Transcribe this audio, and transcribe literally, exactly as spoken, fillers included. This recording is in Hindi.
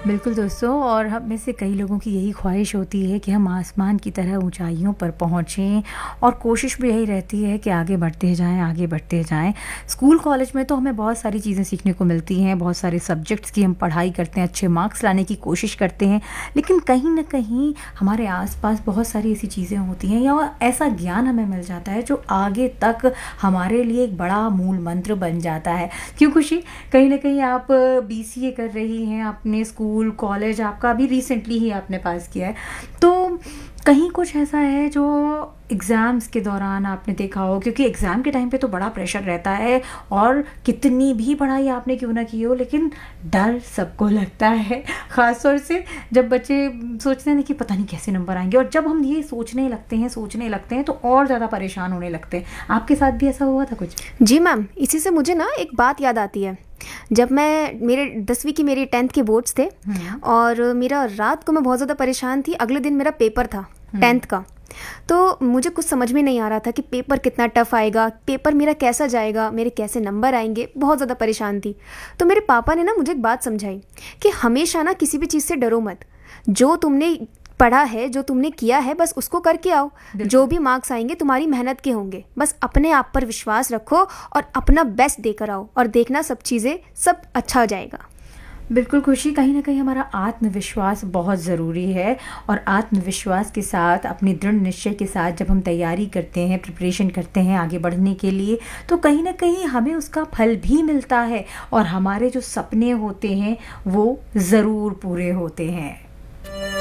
बिल्कुल दोस्तों, और हम में से कई लोगों की यही ख्वाहिश होती है कि हम आसमान की तरह ऊंचाइयों पर पहुंचें, और कोशिश भी यही रहती है कि आगे बढ़ते जाएं, आगे बढ़ते जाएं। स्कूल कॉलेज में तो हमें बहुत सारी चीज़ें सीखने को मिलती हैं, बहुत सारे सब्जेक्ट्स की हम पढ़ाई करते हैं, अच्छे मार्क्स लाने की कोशिश करते हैं, लेकिन कहीं ना कहीं हमारे आसपास बहुत सारी ऐसी चीज़ें होती हैं या ऐसा ज्ञान हमें मिल जाता है जो आगे तक हमारे लिए एक बड़ा मूल मंत्र बन जाता है। क्यों खुशी, कहीं ना कहीं आप बी सी ए कर रही हैं, अपने स्कूल कॉलेज आपका अभी रिसेंटली ही आपने पास किया है, तो कहीं कुछ ऐसा है जो एग्ज़ाम्स के दौरान आपने देखा हो, क्योंकि एग्ज़ाम के टाइम पे तो बड़ा प्रेशर रहता है और कितनी भी पढ़ाई आपने क्यों ना की हो, लेकिन डर सबको लगता है, ख़ासतौर से जब बच्चे सोचते हैं कि पता नहीं कैसे नंबर आएंगे, और जब हम ये सोचने लगते हैं सोचने लगते हैं तो और ज़्यादा परेशान होने लगते हैं। आपके साथ भी ऐसा हुआ था कुछ? जी मैम, इसी से मुझे ना एक बात याद आती है। जब मैं मेरे दसवीं की मेरी टेंथ के बोर्ड्स थे और मेरा रात को मैं बहुत ज़्यादा परेशान थी। अगले दिन मेरा पेपर था टेंथ का, तो मुझे कुछ समझ में नहीं आ रहा था कि पेपर कितना टफ आएगा, पेपर मेरा कैसा जाएगा, मेरे कैसे नंबर आएंगे। बहुत ज़्यादा परेशान थी। तो मेरे पापा ने ना मुझे एक बात समझाई कि हमेशा ना किसी भी चीज़ से डरो मत। जो तुमने पढ़ा है, जो तुमने किया है, बस उसको करके आओ। जो भी मार्क्स आएंगे तुम्हारी मेहनत के होंगे। बस अपने आप पर विश्वास रखो और अपना बेस्ट देकर आओ, और देखना सब चीज़ें सब अच्छा हो जाएगा। बिल्कुल खुशी, कहीं ना कहीं हमारा आत्मविश्वास बहुत ज़रूरी है, और आत्मविश्वास के साथ, अपने दृढ़ निश्चय के साथ जब हम तैयारी करते हैं, प्रिपरेशन करते हैं आगे बढ़ने के लिए, तो कहीं ना कहीं हमें उसका फल भी मिलता है, और हमारे जो सपने होते हैं वो ज़रूर पूरे होते हैं।